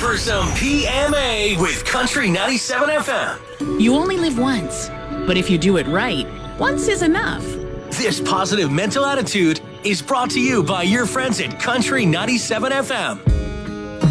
for some PMA with Country 97 FM. You only live once, but if you do it right, once is enough. This positive mental attitude is brought to you by your friends at Country 97 FM.